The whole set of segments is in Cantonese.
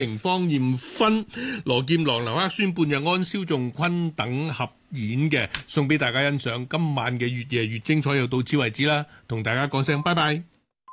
方艷芬、羅劍郎、劉克宣、半日安、蕭仲坤等合演嘅，送俾大家欣賞。今晚嘅越夜越精彩，又到此為止啦，同大家講聲拜拜。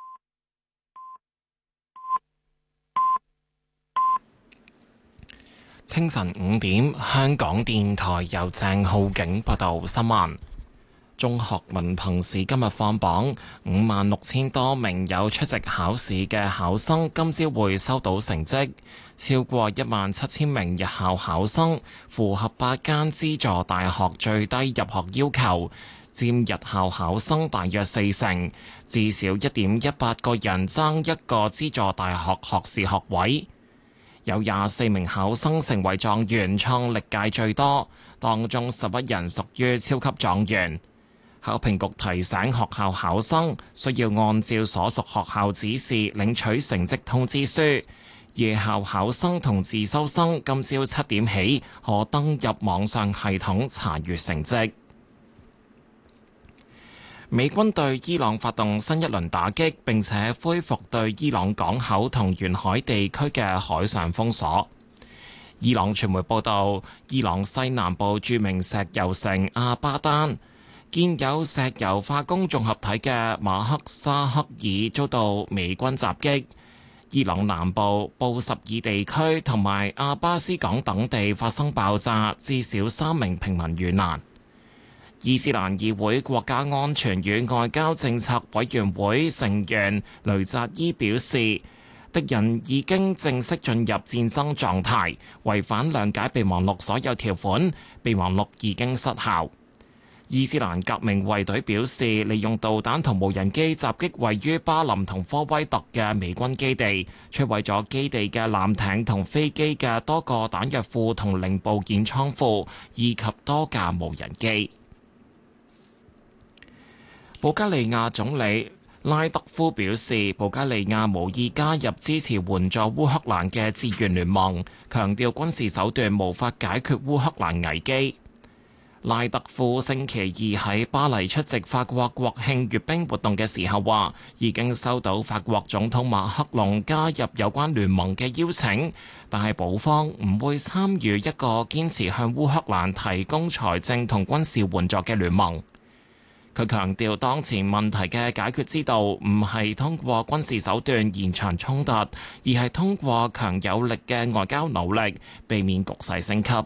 清晨5點，香港電台由鄭浩景報道新聞。中學文憑試今日放榜，56,000多名有出席考試嘅考生今朝會收到成績，超過17,000名日校考生符合8間資助大學最低入學要求，佔日校考生大約40%，至少1.18個人爭一個資助大學學士學位。有24名考生成為狀元，創歷屆最多，當中11人屬於超級狀元。考評局提醒學校考生需要按照所屬學校指示領取成績通知書。夜校考生同自修生今朝7點起可登入網上系統查閱成績。美軍對伊朗發動新一輪打擊，並且恢復對伊朗港口同沿海地區嘅海上封鎖。伊朗傳媒報道，伊朗西南部著名石油城阿巴丹建有石油化工綜合體嘅馬克沙克爾遭到美軍襲擊。伊朗南部布什爾地區同埋阿巴斯港等地發生爆炸，至少3名平民遇難。伊斯蘭議會國家安全與外交政策委員會成員雷扎伊表示，敵人已經正式進入戰爭狀態，違反諒解備忘錄所有條款，備忘錄已經失效。伊斯蘭革命衛隊表示，利用導彈同無人機襲擊位於巴林同科威特嘅美軍基地，摧毀咗基地嘅艦艇同飛機嘅多個彈藥庫同零部件倉庫，以及多架無人機。保加利亞總理拉德夫表示，保加利亞無意加入支持援助烏克蘭嘅志願聯盟，強調軍事手段無法解決烏克蘭危機。拉德夫星期二喺巴黎出席法國國慶閱兵活動嘅時候話，已經收到法國總統馬克龍加入有關聯盟嘅邀請，但係保方唔會參與一個堅持向烏克蘭提供財政同軍事援助嘅聯盟。佢強調，當前問題嘅解決之道唔係通過軍事手段延長衝突，而係通過強有力嘅外交努力，避免局勢升級。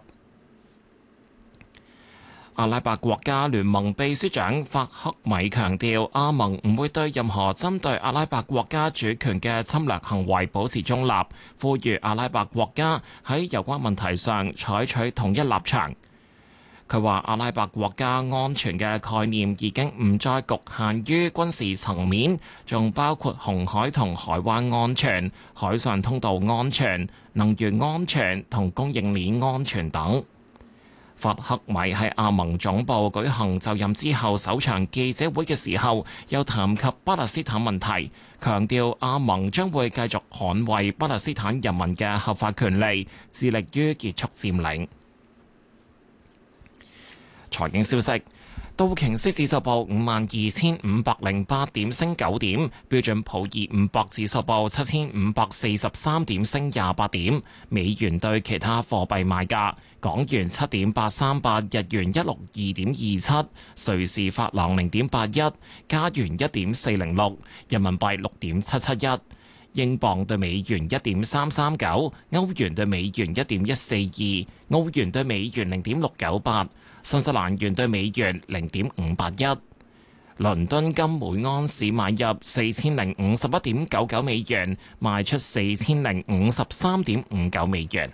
阿拉伯國家聯盟秘書長法克米強調，阿盟唔會對任何針對阿拉伯國家主權嘅侵略行為保持中立，呼籲阿拉伯國家喺有關問題上採取統一立場。佢話阿拉伯國家安全嘅概念已經唔再局限於軍事層面，仲包括紅海同海灣安全、海上通道安全、能源安全同供應鏈安全等。法克米喺阿盟總部舉行就任之後首場記者會嘅時候，又談及巴勒斯坦問題，強調阿盟將會繼續捍衛巴勒斯坦人民嘅合法權利，致力於結束佔領。財經消息，道瓊斯指數報52,508點，升9點；標準普爾500指數報7,543點，升28點。美元對其他貨幣賣價：港元7.838，日元162.27，瑞士法郎0.81，加元1.406，人民幣6.771。英鎊對美元1.339，歐元對美元1.142，澳元對美元0.698，新西蘭元對美元0.581。倫敦金每盎司買入4051.99美元，賣出4053.59美元。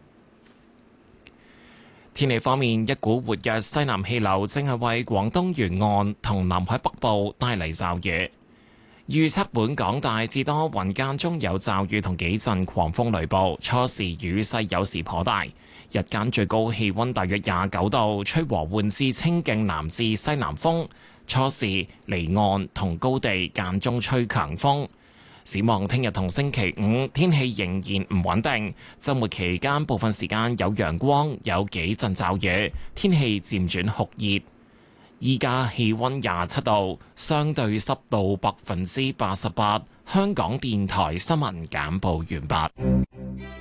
天氣方面，一股活躍西南氣流正係為廣東沿岸同南海北部帶嚟驟雨。預測本港大致多雲，間中有驟雨同幾陣狂風雷暴，初時雨勢有時頗大。日間最高氣溫大約29度，吹和緩至清勁南至西南風。初時離岸同高地間中吹強風。展望聽日同星期五天氣仍然唔穩定，週末期間部分時間有陽光，有幾陣驟雨，天氣漸轉酷熱。依家氣溫27度，相對濕度88%。香港電台新聞簡報完畢。